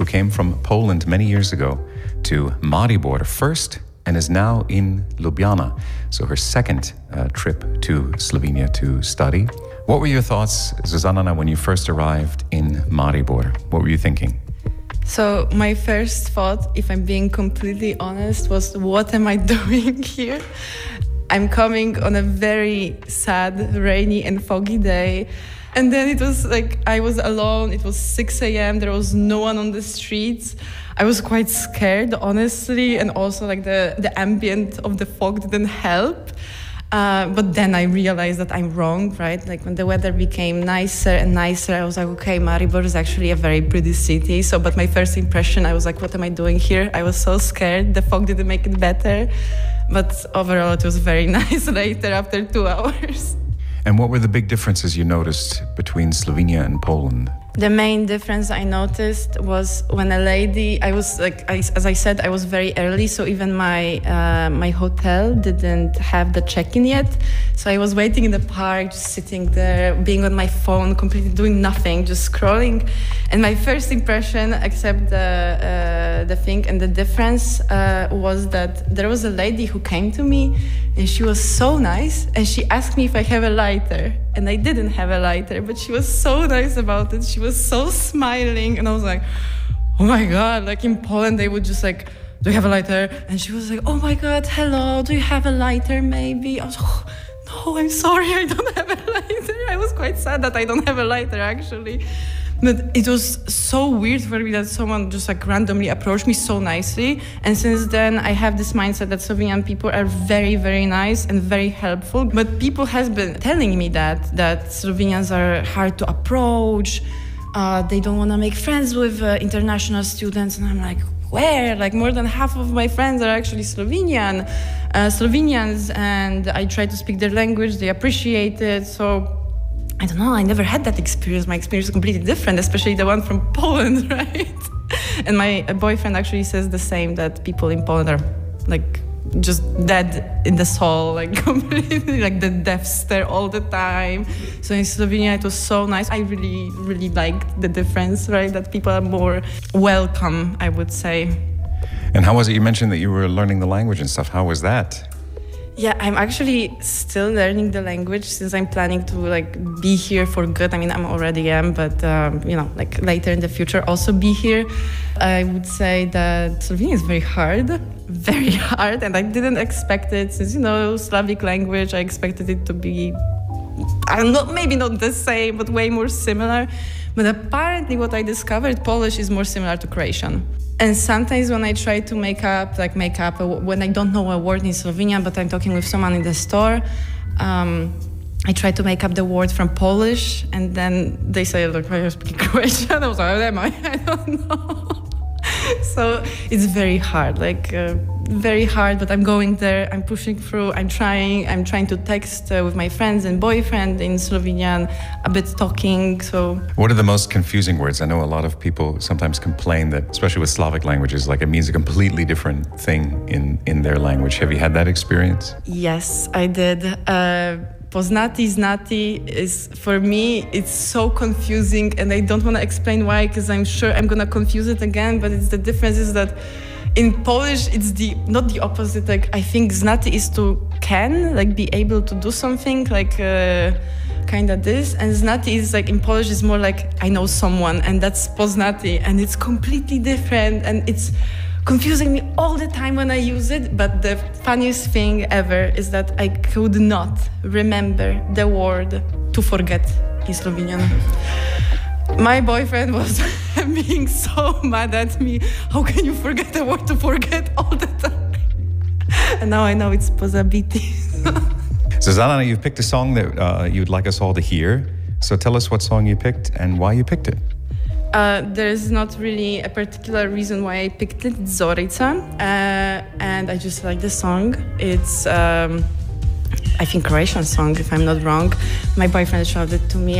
who came from Poland many years ago to Maribor first and is now in Ljubljana, so her second trip to Slovenia to study. What were your thoughts, Zuzana, when you first arrived in Maribor? What were you thinking? So my first thought, if I'm being completely honest, was what am I doing here? I'm coming on a very sad, rainy and foggy day. And then it was like I was alone. It was 6 a.m. There was no one on the streets. I was quite scared, honestly. And also like the ambient of the fog didn't help. But then I realized that I'm wrong, right? Like when the weather became nicer and nicer, I was like, okay, Maribor is actually a very pretty city. But my first impression, I was like, what am I doing here? I was so scared. The fog didn't make it better. But overall, it was very nice later after 2 hours. And what were the big differences you noticed between Slovenia and Poland? The main difference I noticed was when a lady, I was like, as I said, I was very early, so even my hotel didn't have the check-in yet. So I was waiting in the park, just sitting there, being on my phone, completely doing nothing, just scrolling. And my first impression, except the thing and the difference, was that there was a lady who came to me, and she was so nice, and she asked me if I have a lighter. And I didn't have a lighter, but she was so nice about it. She was so smiling, and I was like, oh my God, like in Poland, they would just like, do you have a lighter? And she was like, oh my God, hello, do you have a lighter maybe? I was like, oh, no, I'm sorry, I don't have a lighter. I was quite sad that I don't have a lighter, actually. But it was so weird for me that someone just like randomly approached me so nicely. And since then, I have this mindset that Slovenian people are very, very nice and very helpful. But people have been telling me that Slovenians are hard to approach. They don't want to make friends with international students. And I'm like, where? Like more than half of my friends are actually Slovenians. And I try to speak their language. They appreciate it. So I don't know, I never had that experience. My experience is completely different, especially the one from Poland, right? And my boyfriend actually says the same, that people in Poland are like just dead in the soul, like completely like the death stare all the time. So in Slovenia, it was so nice. I really, really liked the difference, right? That people are more welcome, I would say. And how was it? You mentioned that you were learning the language and stuff. How was that? Yeah, I'm actually still learning the language since I'm planning to like be here for good. I mean, I'm already am, but like later in the future also be here. I would say that Slovenian is very hard, and I didn't expect it since, Slavic language. I expected it to be, I don't know, maybe not the same, but way more similar. But apparently what I discovered, Polish is more similar to Croatian. And sometimes when I try to make up when I don't know a word in Slovenian, but I'm talking with someone in the store, I try to make up the word from Polish, and then they say, look, I speak Croatian. I was like, am I? I don't know. So it's very hard, very hard, but I'm going there, I'm pushing through, I'm trying to text with my friends and boyfriend in Slovenian, a bit talking, so. What are the most confusing words? I know a lot of people sometimes complain that, especially with Slavic languages, like it means a completely different thing in their language. Have you had that experience? Yes, I did. Poznati, znati is, for me, it's so confusing, and I don't want to explain why, because I'm sure I'm going to confuse it again, but the difference is that in Polish, it's not the opposite. Like, I think znati is to can, like be able to do something, like kind of this, and znati is like in Polish is more like I know someone, and that's poznati, and it's completely different, and it's confusing me all the time when I use it. But the funniest thing ever is that I could not remember the word to forget in Slovenian. My boyfriend was being so mad at me. How can you forget the word to forget all the time? And now I know it's pozabiti. Zuzana, you've picked a song that you'd like us all to hear. So tell us what song you picked and why you picked it. There's not really a particular reason why I picked it. It's Zorica, and I just like the song. It's, I think, Croatian song, if I'm not wrong. My boyfriend showed it to me.